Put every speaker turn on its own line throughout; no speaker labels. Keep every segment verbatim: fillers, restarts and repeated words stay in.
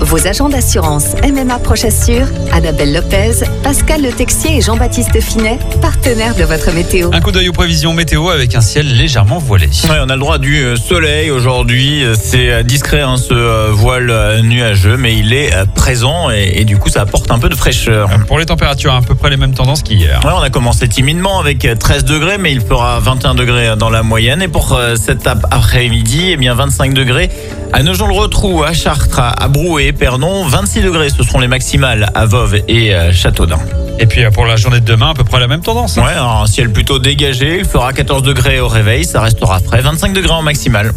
Vos agents d'assurance M M A Prochassure, Annabelle Lopez, Pascal Le Texier et Jean-Baptiste Finet, partenaires de votre météo.
Un coup d'œil aux prévisions météo avec un ciel légèrement voilé.
Ouais, on a le droit du soleil aujourd'hui. C'est discret, hein, ce voile nuageux, mais il est présent et, et du coup, ça apporte un peu de fraîcheur.
Pour les températures, à peu près les mêmes tendances qu'hier.
Ouais, on a commencé timidement avec treize degrés, mais il fera vingt et un degrés dans la moyenne. Et pour cet après-midi, eh bien vingt-cinq degrés à Nogent-le-Rotrou, à Chartres, à Brouet, Pernon. vingt-six degrés, ce seront les maximales à Voves et Châteaudun.
Et puis pour la journée de demain, à peu près la même tendance.
Ouais, un ciel plutôt dégagé. Il fera quatorze degrés au réveil, ça restera frais. vingt-cinq degrés en maximal.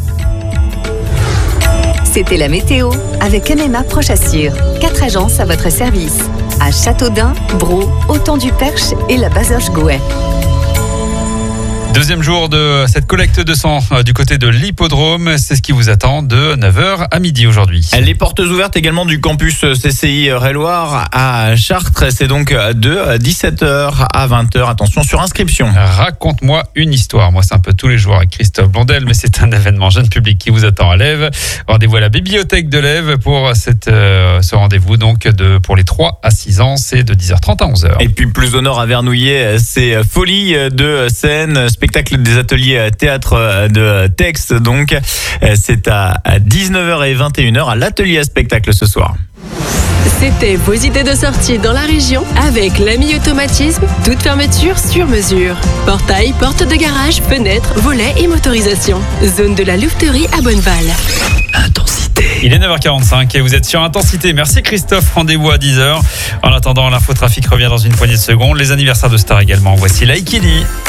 C'était la météo avec M M A Prochassure. Quatre agences à votre service. À Châteaudun, Braux, Auton-du-Perche et la Bazoche-Gouet.
Deuxième jour de cette collecte de sang du côté de l'hippodrome. C'est ce qui vous attend de neuf heures à midi aujourd'hui.
Les portes ouvertes également du campus C C I Réloir à Chartres. C'est donc de dix-sept heures à vingt heures. Attention sur inscription.
Raconte-moi une histoire. Moi, c'est un peu tous les jours avec Christophe Blondel, mais c'est un événement jeune public qui vous attend à l'Ève. Rendez-vous à la bibliothèque de l'Ève pour cette, euh, ce rendez-vous donc de, pour les trois à six ans. C'est de dix heures trente à onze heures.
Et puis plus au nord à Vernouillet, c'est Folie de scène. Spectacle des ateliers théâtre de texte, donc c'est à dix-neuf heures et vingt et une heures à l'atelier à spectacle ce soir.
C'était vos idées de sortie dans la région avec l'Ami Automatisme, toute fermeture sur mesure. Portail, porte de garage, fenêtres, volets et motorisation. Zone de la Louveterie à Bonneval.
Intensité. Il est neuf heures quarante-cinq et vous êtes sur Intensité. Merci Christophe, rendez-vous à dix heures. En attendant, l'infotrafic revient dans une poignée de secondes. Les anniversaires de stars également. Voici Laikili.